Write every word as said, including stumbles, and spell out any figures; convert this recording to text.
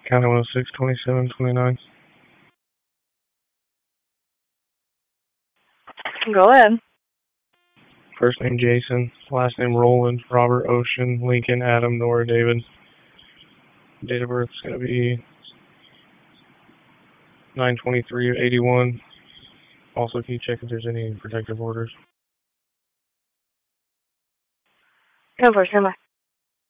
County one oh six, twenty-seven twenty-nine. Go ahead. First name Jason, last name Roland, Robert, Ocean, Lincoln, Adam, Nora, David. Date of birth is going to be nine twenty-three eighty-one. Also, can you check if there's any protective orders? Go for it, stand by.